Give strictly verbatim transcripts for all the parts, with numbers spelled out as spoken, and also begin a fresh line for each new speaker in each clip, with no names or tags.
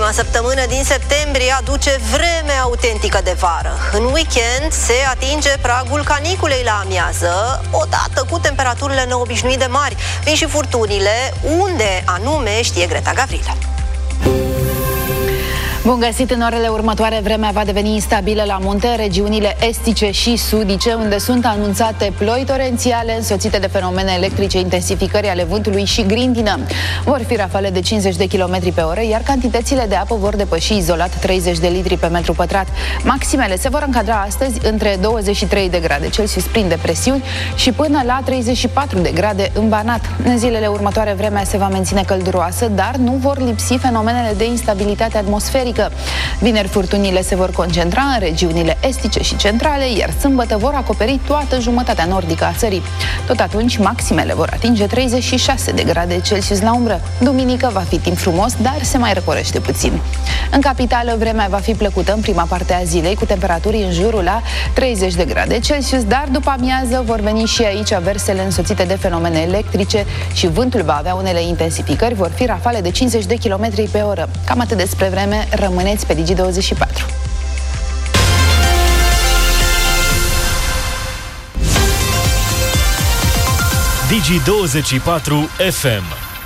Prima săptămână din septembrie aduce vreme autentică de vară. În weekend se atinge pragul caniculei la amiază, odată cu temperaturile neobișnuit de mari. Vin și furtunile, unde anume știe Greta Gavrilă.
Bun găsit! În orele următoare, vremea va deveni instabilă la munte, regiunile estice și sudice, unde sunt anunțate ploi torențiale însoțite de fenomene electrice, intensificări ale vântului și grindină. Vor fi rafale de cincizeci de kilometri pe oră, iar cantitățile de apă vor depăși izolat treizeci de litri pe metru pătrat. Maximele se vor încadra astăzi între douăzeci și trei de grade Celsius prin depresiuni și până la treizeci și patru de grade în Banat. În zilele următoare, vremea se va menține călduroasă, dar nu vor lipsi fenomenele de instabilitate atmosferică. Vineri, furtunile se vor concentra în regiunile estice și centrale, iar sâmbătă vor acoperi toată jumătatea nordică a țării. Tot atunci, maximele vor atinge treizeci și șase de grade Celsius la umbră. Duminică va fi timp frumos, dar se mai răcorește puțin. În capitală, vremea va fi plăcută în prima parte a zilei, cu temperaturi în jurul la treizeci de grade Celsius, dar după amiază vor veni și aici aversele însoțite de fenomene electrice și vântul va avea unele intensificări, vor fi rafale de cincizeci de kilometri pe oră. Cam atât despre vreme. Rămâneți pe Digi douăzeci și patru.
Digi douăzeci și patru F M.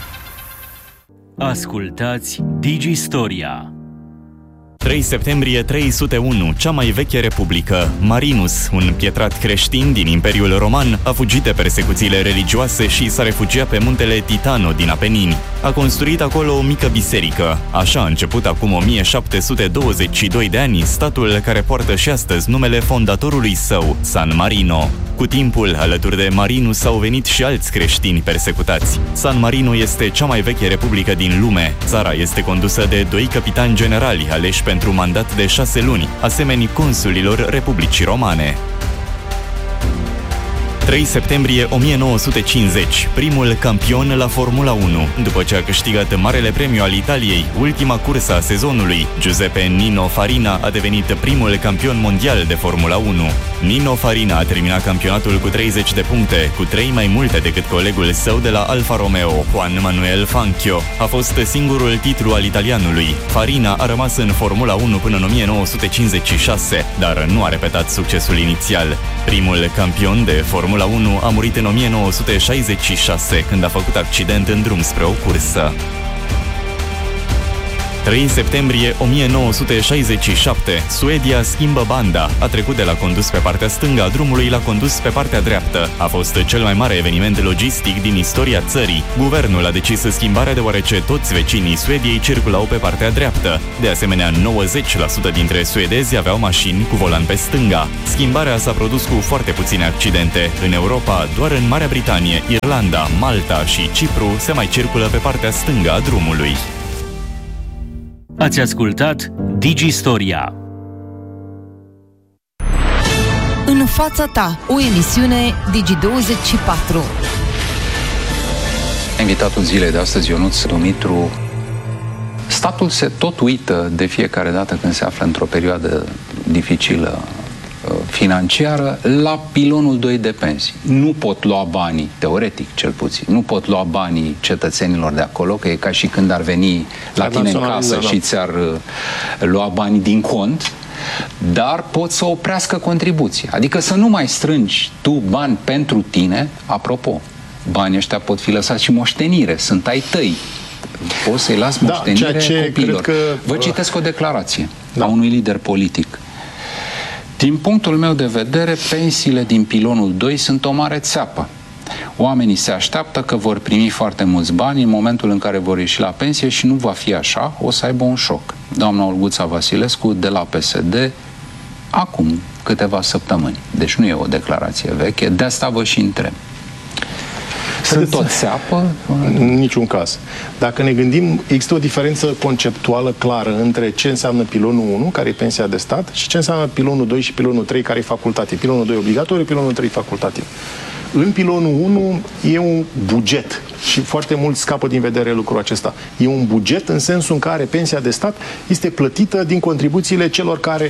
Ascultați Digi Storia. trei septembrie trei sute unu, cea mai veche republică. Marinus, un pietrat creștin din Imperiul Roman, a fugit de persecuțiile religioase și s-a refugiat pe muntele Titano din Apenini. A construit acolo o mică biserică. Așa a început acum o mie șapte sute douăzeci și doi de ani statul care poartă și astăzi numele fondatorului său, San Marino. Cu timpul, alături de Marinus au venit și alți creștini persecutați. San Marino este cea mai veche republică din lume. Țara este condusă de doi capitani generali aleși pentru mandat de șase luni, asemeni consulilor Republicii Romane. trei septembrie o mie nouă sute cincizeci, primul campion la Formula unu. După ce a câștigat Marele Premiu al Italiei, ultima cursă a sezonului, Giuseppe Nino Farina a devenit primul campion mondial de Formula unu. Nino Farina a terminat campionatul cu treizeci de puncte, cu trei mai multe decât colegul său de la Alfa Romeo, Juan Manuel Fangio. A fost singurul titlu al italianului. Farina a rămas în Formula unu până în o mie nouă sute cincizeci și șase, dar nu a repetat succesul inițial. Primul campion de Formula unu a murit în o mie nouă sute șaizeci și șase, când a făcut accident în drum spre o cursă. trei septembrie o mie nouă sute șaizeci și șapte, Suedia schimbă banda. A trecut de la condus pe partea stângă a drumului la condus pe partea dreaptă. A fost cel mai mare eveniment logistic din istoria țării. Guvernul a decis schimbarea deoarece toți vecinii Suediei circulau pe partea dreaptă. De asemenea, nouăzeci la sută dintre suedezi aveau mașini cu volan pe stânga. Schimbarea s-a produs cu foarte puține accidente. În Europa, doar în Marea Britanie, Irlanda, Malta și Cipru se mai circulă pe partea stângă a drumului. Ați ascultat Digi Storia.
În fața ta, o emisiune Digi douăzeci și patru.
Invitatul zilei de astăzi, Ionuț Dumitru. Statul se tot uită de fiecare dată când se află într-o perioadă dificilă financiară la pilonul doi de pensii. Nu pot lua banii, teoretic cel puțin, nu pot lua banii cetățenilor de acolo, că e ca și când ar veni la tine în casă și ți-ar lua banii din cont, dar pot să oprească contribuția. Adică să nu mai strângi tu bani pentru tine. Apropo, banii ăștia pot fi lăsați și moștenire, sunt ai tăi. Poți să-i las moștenire da, copiilor. Că... Vă citesc o declarație da. a unui lider politic. Din punctul meu de vedere, pensiile din pilonul doi sunt o mare țeapă. Oamenii se așteaptă că vor primi foarte mulți bani în momentul în care vor ieși la pensie și nu va fi așa, o să aibă un șoc. Doamna Olguța Vasilescu, de la P S D, acum câteva săptămâni. Deci nu e o declarație veche, de asta vă și întreb. Sunt tot țeapă?
În niciun caz. Dacă ne gândim, există o diferență conceptuală clară între ce înseamnă pilonul unu, care e pensia de stat, și ce înseamnă pilonul doi și pilonul trei, care e facultativ. Pilonul doi obligatoriu, pilonul trei facultativ. În pilonul unu e un buget și foarte mult scapă din vedere lucrul acesta. E un buget în sensul în care pensia de stat este plătită din contribuțiile celor care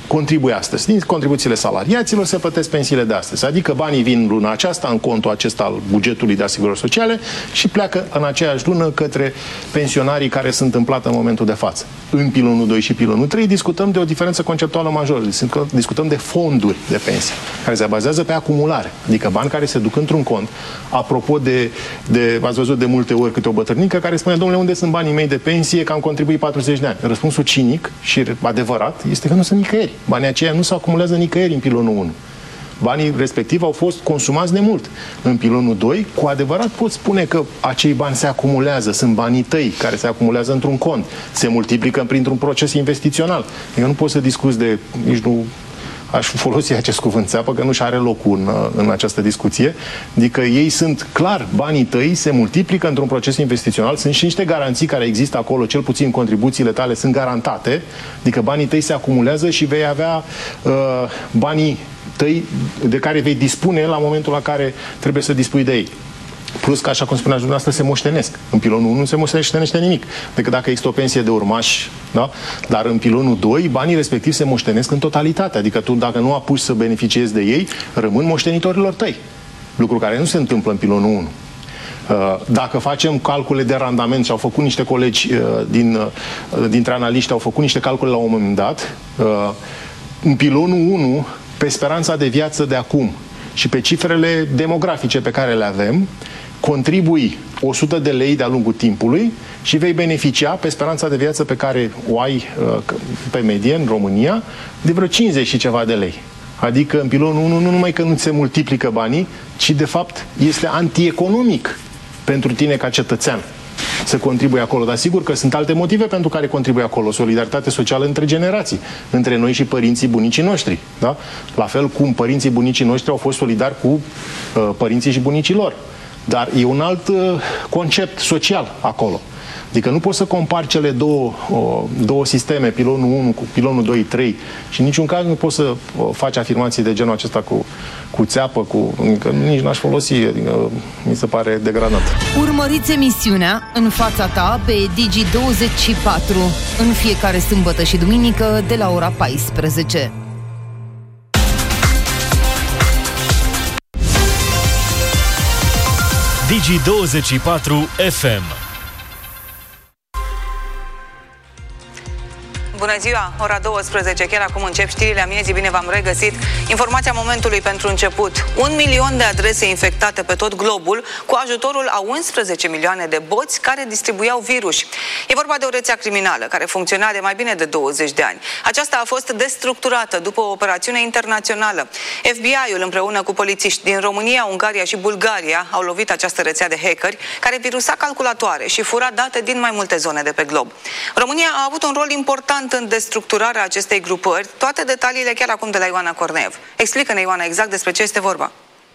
contribuie astăzi. Din contribuțiile salariaților se plătesc pensiile de astăzi. Adică banii vin luna aceasta în contul acesta al bugetului de asigurări sociale și pleacă în aceeași lună către pensionarii care sunt în plată în momentul de față. În pilonul doi și pilonul trei discutăm de o diferență conceptuală majoră. Discutăm de fonduri de pensie, care se bazează pe acumulare. Adică bani care se duc într-un cont. Apropo de, de ați văzut de multe ori câte o bătrânică care spune, domnule, unde sunt banii mei de pensie, că am contribuit patruzeci de ani. Răspunsul cinic și adevărat este că nu sunt nicăieri. Banii aceia nu se acumulează nicăieri în pilonul unu. Banii respectivi au fost consumați de mult. În pilonul doi, cu adevărat pot spune că acei bani se acumulează, sunt banii tăi care se acumulează într-un cont, se multiplică printr-un proces investițional. Eu nu pot să discuți de, nici nu aș folosi acest cuvânt țeapă, că nu și are locul în, în această discuție. Adică ei sunt clar, banii tăi se multiplică într-un proces investițional, sunt și niște garanții care există acolo, cel puțin contribuțiile tale sunt garantate, adică banii tăi se acumulează și vei avea uh, banii tăi de care vei dispune la momentul la care trebuie să dispui de ei. Plus că, așa cum spunea dumneavoastră, se moștenesc. În pilonul unu nu se moștenește nimic, decât dacă există o pensie de urmași, da? Dar în pilonul doi, banii respectiv se moștenesc în totalitate. Adică tu, dacă nu apuci să beneficiezi de ei, rămân moștenitorilor tăi. Lucru care nu se întâmplă în pilonul unu. Dacă facem calcule de randament, și au făcut niște colegi din, dintre analiști, au făcut niște calcule la un moment dat, în pilonul unu, pe speranța de viață de acum și pe cifrele demografice pe care le avem, contribui o sută de lei de-a lungul timpului și vei beneficia, pe speranța de viață pe care o ai pe medie în România, de vreo cincizeci și ceva de lei. Adică în pilonul unu nu numai că nu ți se multiplică banii, ci de fapt este antieconomic pentru tine ca cetățean să contribuie acolo. Dar sigur că sunt alte motive pentru care contribuie acolo. Solidaritate socială între generații, între noi și părinții bunicii noștri. Da? La fel cum părinții bunicii noștri au fost solidari cu uh, părinții și bunicii lor. Dar e un alt uh, concept social acolo. Adică nu poți să compari cele două, uh, două sisteme, pilonul unu cu pilonul doi trei, și în niciun caz nu poți să uh, faci afirmații de genul acesta cu, cu țeapă, cu, adică nici n-aș folosi, adică, mi se pare degradant.
Urmăriți emisiunea În fața ta pe Digi douăzeci și patru în fiecare sâmbătă și duminică de la ora paisprezece.
Digi douăzeci și patru F M.
Bună ziua, ora douăsprezece, chiar acum încep știrile amiezii, bine v-am regăsit. Informația momentului pentru început. Un milion de adrese infectate pe tot globul cu ajutorul a unsprezece milioane de boți care distribuiau virus. E vorba de o rețea criminală care funcționa de mai bine de douăzeci de ani. Aceasta a fost destructurată după o operațiune internațională. F B I-ul împreună cu polițiști din România, Ungaria și Bulgaria au lovit această rețea de hackeri care virusa calculatoare și fura date din mai multe zone de pe glob. România a avut un rol important în destructurarea acestei grupări. Toate detaliile chiar acum de la Ioana Corneev. Explică-ne, Ioana, exact despre ce este vorba.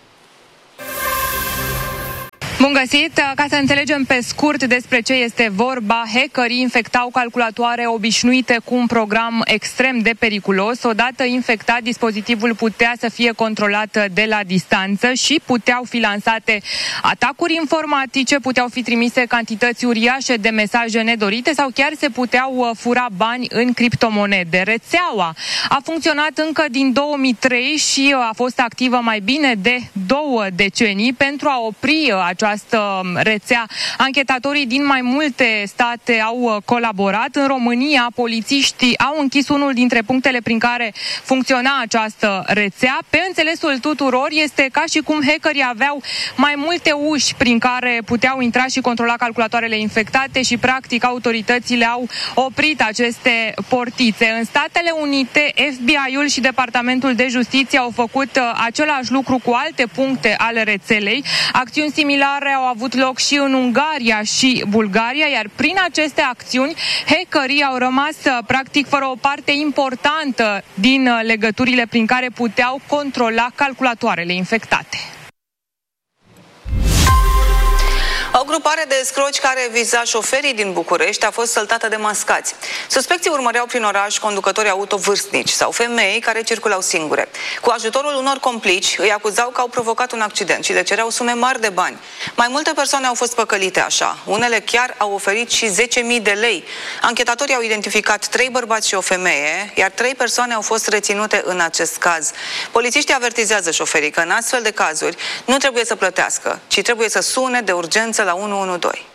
Bun găsit! Ca să înțelegem pe scurt despre ce este vorba, hackerii infectau calculatoare obișnuite cu un program extrem de periculos. Odată infectat, dispozitivul putea să fie controlat de la distanță și puteau fi lansate atacuri informatice, puteau fi trimise cantități uriașe de mesaje nedorite sau chiar se puteau fura bani în criptomonede. Rețeaua a funcționat încă din două mii trei și a fost activă mai bine de două decenii. Pentru a opri această această rețea, anchetatorii din mai multe state au colaborat. În România, polițiștii au închis unul dintre punctele prin care funcționa această rețea. Pe înțelesul tuturor, este ca și cum hackerii aveau mai multe uși prin care puteau intra și controla calculatoarele infectate și, practic, autoritățile au oprit aceste portițe. În Statele Unite, F B I-ul și Departamentul de Justiție au făcut același lucru cu alte puncte ale rețelei. Acțiuni similare au avut loc și în Ungaria și Bulgaria, iar prin aceste acțiuni, hackerii au rămas practic fără o parte importantă din legăturile prin care puteau controla calculatoarele infectate.
O grupare de escroci care viza șoferii din București a fost săltată de mascați. Suspecții urmăreau prin oraș conducători auto vârstnici sau femei care circulau singure. Cu ajutorul unor complici îi acuzau că au provocat un accident și le cereau sume mari de bani. Mai multe persoane au fost păcălite așa. Unele chiar au oferit și zece mii de lei. Anchetatorii au identificat trei bărbați și o femeie, iar trei persoane au fost reținute în acest caz. Polițiștii avertizează șoferii că în astfel de cazuri nu trebuie să plătească, ci trebuie să sune de urgență la unu unu doi.